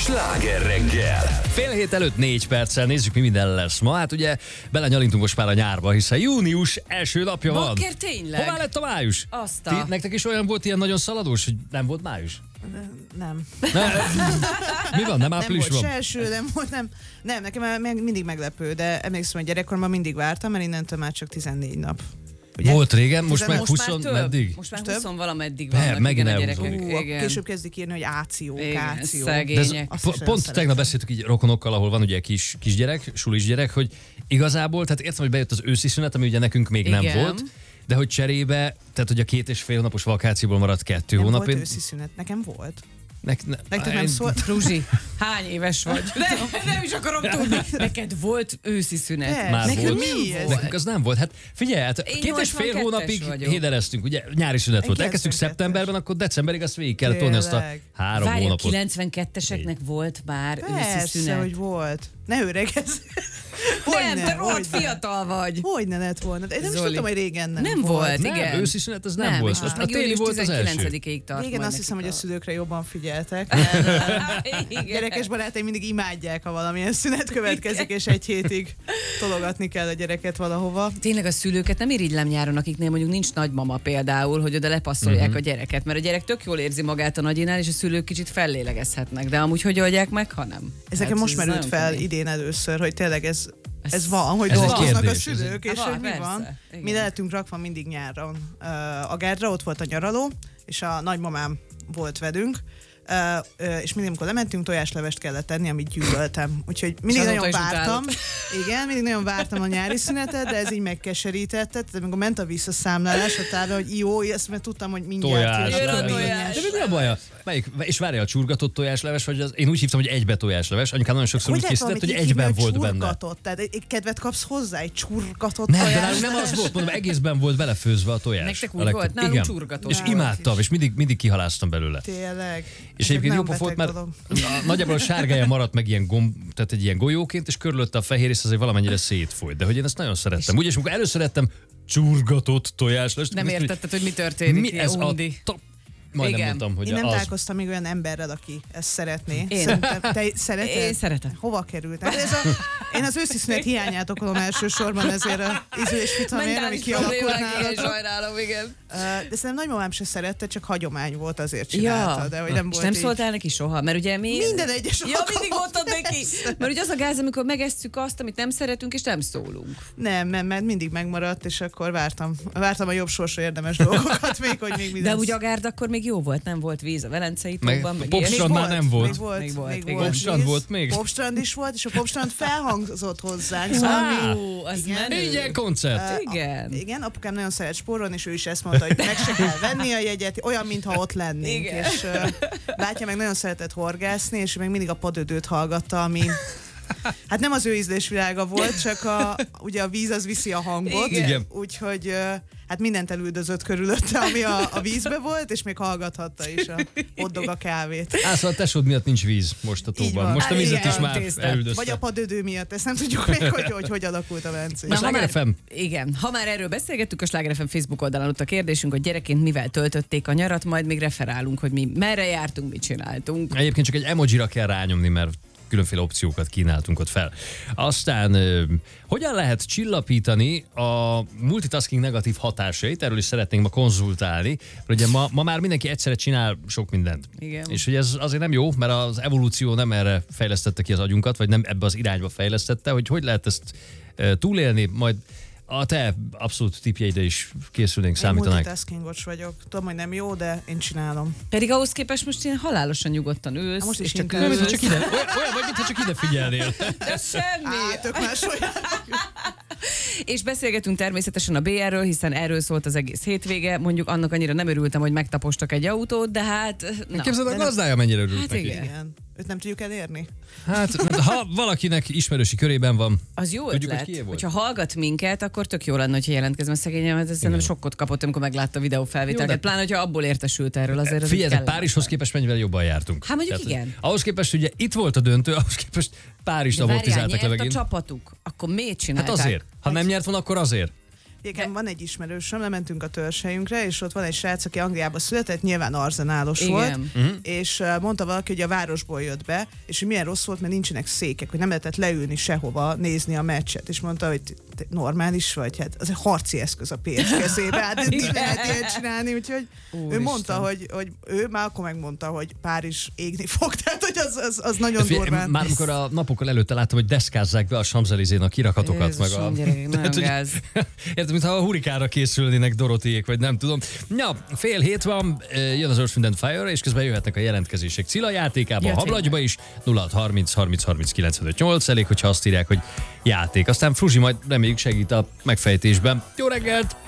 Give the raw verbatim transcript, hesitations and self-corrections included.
Sláger reggel! Fél hét előtt négy perccel nézzük, mi minden lesz ma. Hát ugye belenyalintunk most már a nyárba, hiszen június első napja van. Bakker, tényleg? Hová lett a május? Azt a... Ti, nektek is olyan volt ilyen nagyon szaladós, hogy nem volt május? Nem. Nem. Mi van, nem április nem volt van? se első, nem volt, nem. Nem, nekem meg mindig meglepő, de emlékszem, hogy gyerekkoromban mindig vártam, mert innentől már csak tizennégy nap. Ugye? Volt régen, most meg Most húsz már több. meddig? Most már Több? húsz valameddig Ne, vannak megint igen, a elhúzódik. gyerekek. Ú, Igen. később kezdik írni, hogy áció, Igen, káció. szegény. De ez, Lények. Azt po- is olyan pont szeretem. tegnap beszéltük így rokonokkal, ahol van ugye kis kisgyerek, sulis gyerek, hogy igazából, tehát értem, hogy bejött az őszi szünet, ami ugye nekünk még nem Igen. volt, de hogy cserébe, tehát hogy a két és fél napos vakációból maradt kettő Nem hónap. volt én- őszi szünet, nekem volt. Nek, ne, Nektek nem én- szólt? Ruzsi, hány éves vagy? Nem, nem is akarom tudni. Neked volt őszi szünet. De, Már neked volt? mi ez? Nekünk az nem volt. Hát figyelj, hát Én két és fél nyolcvankettes hónapig vagyok. hédereztünk, ugye nyári szünet volt. Elkezdtük kilencvenkettes. szeptemberben, akkor decemberig azt végig kellett tolni azt a Tényleg. három Várj, a hónapot. kilencvenketteseknek volt már őszi Persze, szünet. hogy volt. Ne öregezz. Nem, te rohadt hogyne. fiatal vagy. Hogyne lett volna. De én nem is Zoli. tudtam, hogy régen nem, Nem volt, Nem, igen. őszi szünet az nem, Nem, volt. és most A meg téli július volt az első. tizenkilencedikéig tart. Régen majd azt hiszem, hogy a nekik szülőkre jobban figyeltek. Mert Igen. gyerekes barátaim mindig imádják, ha valamilyen szünet következik, és egy hétig tologatni kell a gyereket valahova. Tényleg a szülőket nem irigylem nyáron, akiknél mondjuk nincs nagymama például, hogy oda lepasszolják Mhm. uh-huh. a gyereket, mert a gyerek tök jól érzi magát a nagyinál, és a szülők kicsit fellélegezhetnek, de amúgy hogy oldják meg, ha nem? Ez nekem most merült nagyon fel kemény. idén először, hogy tényleg ez, Ez- ez van, hogy ez egy dolgoznak a kérdés, ez szülők, egy- és Van, hogy mi persze, van. igen. Mi lehetünk rakva mindig nyáron uh, a Gárdra, ott volt a nyaraló, és a nagymamám volt velünk, Uh, uh, és mindig, amikor lementünk, tojáslevest kellett tenni, amit gyűlöltem. Úgyhogy mindig És nagyon azóta is vártam. utálod. Igen, mindig nagyon vártam a nyári szünetet, de ez így megkeserített. Tehát amikor ment a visszaszámlálás a távol, hogy jó, ezt mert tudtam, hogy mindjárt Tojás. jön a Jön a könnyes. tojás. De mi a baja? Melyik? És várja, a csurgatott tojásleves, vagy az, én úgy hívtam, hogy egybe tojásleves. Anyukám nagyon sokszor úgy lehet készített, hogy valamit így hívni, egyben volt benne. csurgatott? Tehát egy, egy kedvet kapsz hozzá, egy csurgatott Nem, de tojás. nálunk nem az volt, mondom, egészben volt belefőzve a tojás. Nektek úgy A legtöbb- volt? Nálunk Igen. csurgatott. És Nálunk imádtam, is. és mindig, mindig kihaláztam belőle. Tényleg. És Ez egyébként jó nagyon pofa volt, beteg mert dolog. a- nagyjából a sárgája maradt meg ilyen gomb, tehát egy ilyen golyóként, és körülötte a fehér rész azért valamennyire szétfolyt. De hogy én ezt nagyon szerettem. Úgy, és amikor először ettem csurgatott tojáslest. Nem most- értetted, hogy mi történik? Mi ez a undi. top? Majdnem Igen. mondtam, hogy Én nem az. találkoztam még olyan emberrel, aki ezt szeretné. Én. Szerintem, te szereted? Én szeretem. Hova került? Hát ez a, én az őszi szünet hiányát okolom elsősorban ezért a ízű és vitamin, ami Mentális kialakult problémák, igen, nálatok. sajnálom, igen. Uh, De szerintem nagymamám se szerette, csak hagyomány volt, azért csinálta. De hogy nem és volt nem így. szóltál neki soha, mert ugye mi... Minden egyes Ja, alkalommal, mindig mondtad neki. persze. Mert ugye az a gáz, amikor megesszük azt, amit nem szeretünk, és nem szólunk. Nem, nem, mert mindig megmaradt, és akkor vártam, vártam a jobb sorsra érdemes dolgokat, még hogy még minden. De ugye a gárd akkor még jó volt, nem volt víz a Velencei Meg tóban, meg, Popstrand ilyen. Popstrand már nem volt. Még volt, Még még volt, volt, igen. volt Popstrand víz. volt még? Popstrand is volt, és a Popstrand felhangzott hozzánk. Szóval Á, mi- Ó, az igen. menő. Ilyen koncert. Igen. Igen, apukám nagyon szeret spórolni, és ő is ezt mondta, hogy meg se kell venni a jegyet, olyan, mintha ott lennénk. Igen. És uh, bátyja meg nagyon szeretett horgászni, és ő meg mindig a padödőt hallgatta, ami hát nem az ő ízlésvilága volt, csak a, ugye a víz az viszi a hangot, Igen. Igen. úgyhogy uh, hát mindent elüldözött körülötte, ami a, a vízbe volt, és még hallgathatta is a hoddog a kávét. Á, szóval a tesód miatt nincs víz most a Így tóban. van. Most a Á, vizet igen. is már Tésztát. elüldözte. Vagy a padödő miatt, ezt nem tudjuk még, hogy hogy, hogy alakult a Velencei. Na, Sláger ef em. Igen, ha már erről beszélgettük, a Sláger ef em Facebook oldalán ott a kérdésünk, hogy gyerekként mivel töltötték a nyarat, majd még referálunk, hogy mi merre jártunk, mit csináltunk. Egyébként csak egy emojira kell rányomni, mert különféle opciókat kínáltunk ott fel. Aztán ö, hogyan lehet csillapítani a multitasking negatív hatásait? Erről is szeretnénk ma konzultálni. Mert ugye ma, ma már mindenki egyszerre csinál sok mindent. Igen. És hogy ez azért nem jó, mert az evolúció nem erre fejlesztette ki az agyunkat, vagy nem ebbe az irányba fejlesztette, hogy hogy lehet ezt ö, túlélni, majd a te abszolút tipjeide is készülnénk, Én számítanánk. multitaskingos vagyok. Tudom, hogy nem jó, de én csinálom. Pedig ahhoz képest most ilyen halálosan nyugodtan ülsz. Hát most is és csak inkább. Nem, ülsz. mintha csak ide, olyan, olyan vagy, mintha csak ide figyelnél. De semmi. Á, tök más olyan. És beszélgetünk természetesen a bé erről, hiszen erről szólt az egész hétvége. Mondjuk annak annyira nem örültem, hogy megtapostak egy autót, de hát... Na. Képzeld, a de nem- gazdája mennyire örült Hát neki. igen. Igen. Őt nem tudjuk elérni. Hát, ha valakinek ismerősi körében van, Az jó Tudjuk, ötlet, hogy kié volt? hogyha hallgat minket, akkor tök jó lenne, hogyha jelentkezne szegényem, mert ez szerintem sokkot kapott, amikor meglátta a videófelvételket. Jó, de- Pláne, hogyha abból értesült erről, azért az figyelj, így de kellemetlen. Párizshoz képest mennyivel jobban jártunk. Hát mondjuk igen. Ahhoz képest ugye itt volt a döntő, ahhoz képest Párizst De várjál, amortizáltak le nyert a megint. csapatuk, akkor miért Hát csinálták? azért. Ha nem nyert volna, akkor azért. Igen, van egy ismerősöm, lementünk a törzshelyünkre, és ott van egy srác, aki Angliában született, nyilván arzenálos Igen. volt, uh-huh. és uh, mondta valaki, hogy a városból jött be, és hogy milyen rossz volt, mert nincsenek székek, hogy nem lehetett leülni sehova, nézni a meccset, és mondta, hogy te normális vagy, hát az egy harci eszköz a pé es kezébe, hát ez nem lehet ilyet csinálni, úgyhogy Úristen. ő mondta, hogy, hogy ő már akkor megmondta, hogy Párizs égni fog, tehát hogy az, az, az nagyon Fél, durván. már amikor a napokkal előtte láttam, hogy deszkázzák be a Champs-Élysén a kirakatokat, meg a... Jézusom, gyerekek, nagyon Tehát, hogy- gáz. Érted, mintha a hurikára készülnének Dorotiék, vagy nem tudom. Ja, fél hét van, eh, jön az Earth, Wind and Fire, és közben jöhetnek a jelentkezések Cilla játékában, Ja, a Hablagyba is, nulla hat harminc harminc harminc kilencvenöt nyolc, elég, hogyha azt írják, hogy játék. Aztán Fruzsi majd reméljük segít a megfejtésben. Jó reggelt!